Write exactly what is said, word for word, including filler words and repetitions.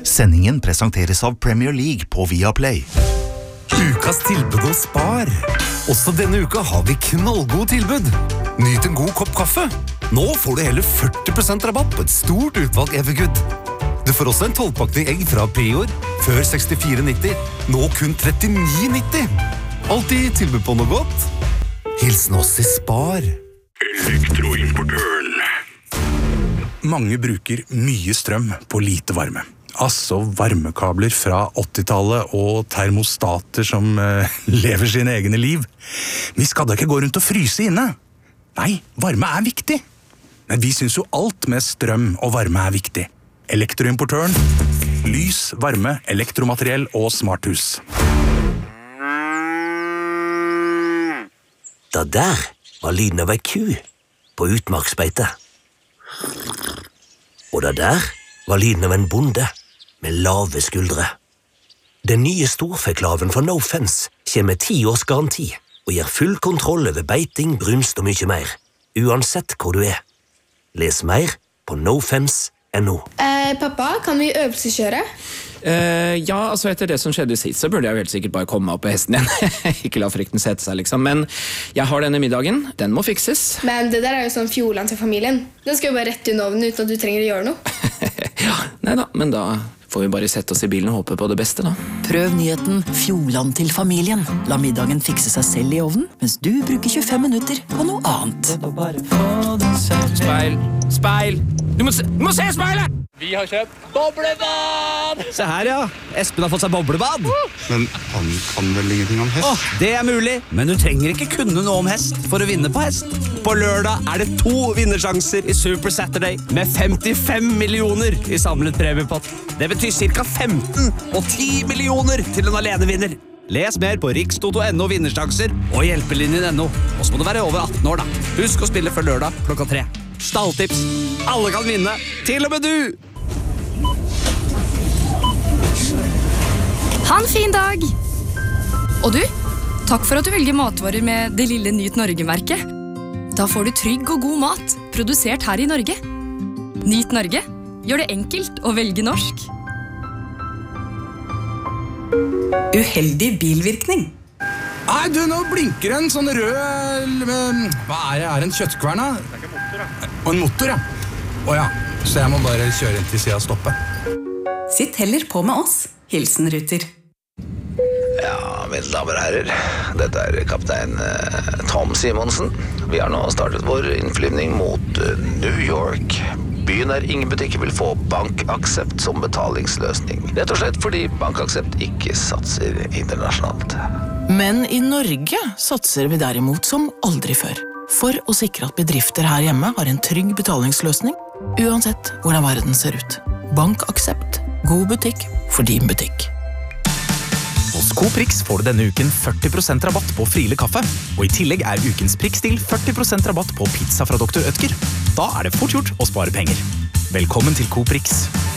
Sendingen presenteres av Premier League på Viaplay. Ukas tilbud hos Spar. Også denne uka har vi knallgode tilbud. Nyt en god kopp kaffe. Nå får du hele førti prosent rabatt på et stort utvalg Evergood. Du får også en tolvpakning egg fra Prior, før sekstifire nitti, nå kun trettini nitti. Alltid tilbud på noe godt. Hilsen oss i Spar. Elektroimportøren. Mange bruker mye strøm på lite varme. Altså varmekabler fra åttitallet og termostater som uh, lever sine egne liv. Vi skal da ikke gå rundt og fryse inne. Nei, varme er viktig. Men vi synes jo alt med strøm og varme er viktig. Elektroimportøren. Lys, varme, elektromateriell og smarthus. Da der var lyden av ei ku på utmarksbeite. Og da der var lyden av en bonde med lave skuldre. Den nye storfeklaven fra No Fence kommer med ti års garanti og gir full kontroll over beiting, brunst og mye mer, uansett hvor du er. Les mer på nofence punktum no. Eh, pappa, kan vi øvelseskjøre? Uh, ja, altså etter det som skjedde sist, så burde jeg vel sikkert bare komme meg opp på hesten igjen. Ikke la frykten sette seg, liksom. Men jeg har denne middagen. Den må fikses. Men det der er jo sånn fjoland til familien. Den skal jo bare rett i ovnen uten at du trenger å gjøre noe. Ja, neida, men da får vi bare sette oss i bilen og håpe på det beste, da. Prøv nyheten Fjoland til familien. La middagen fikse seg selv i ovnen, mens du bruker tjuefem minutter på noe annet. Speil, speil. Du må se, du må se speilet! Vi har kjøpt boblebad! Se her, ja. Espen har fått seg boblebad. Men han kan vel ingenting om hest? Åh, det er mulig, men du trenger ikke kunne noe om hest for å vinne på hest. På lørdag er det to vinnersjanser i Super Saturday med femtifem millioner i samlet premiepott. Det betyr cirka femten og ti millioner til en alenevinner. Les mer på rikstoto punktum no vinnersjanser og hjelpelinjen punktum no. Og så må du være over atten år, da. Husk å spille før lørdag klokka tre. Stalltips. Alle kan vinne, til og med du! Ha en fin dag! Og du, takk for at du velger matvarer med det lille Nyt Norge-merket. Da får du trygg og god mat, produsert her i Norge. Nyt Norge gjør det enkelt å velge norsk. Uheldig bilvirkning. Nei, du, nå blinker en sånn rød... Hva er det? Er det en kjøttkvern, da? Det er ikke motor, da. Og en motor, ja. Åja, så jeg må bare kjøre inn til siden og stoppe. Sitt heller på med oss. Hilsen Ruter. Ja, mine damer og herrer. Dette er kaptein eh, Tom Simonsen. Vi har nå startet vår innflyvning mot eh, New York. Byen der ingen butikker vil få BankAxept som betalingsløsning. Rett og slett fordi BankAxept ikke satser internasjonalt. Men i Norge satser vi derimot som aldri før. For å sikre at bedrifter her hjemme har en trygg betalingsløsning, uansett hvordan verden ser ut. BankAxept. God butikk for din butikk. Hos Coprix får du denne uken førti prosent rabatt på Friele kaffe, og i tillegg er ukens prikkstil førti prosent rabatt på pizza fra doktor Ødker. Da er det fort gjort å spare penger. Velkommen til Coprix.